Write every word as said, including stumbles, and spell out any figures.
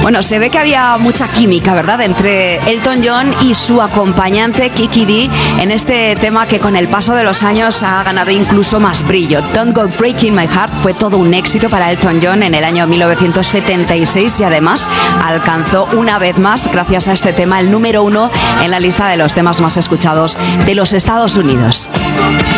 Bueno, se ve que había mucha química, ¿verdad?, entre Elton John y su acompañante Kiki Dee en este tema que con el paso de los años ha ganado incluso más brillo. Don't Go Breaking My Heart fue todo un éxito para Elton John en el año mil novecientos setenta y seis y además alcanzó una vez más, gracias a este tema, el número uno en la lista de los temas más escuchados de los Estados Unidos.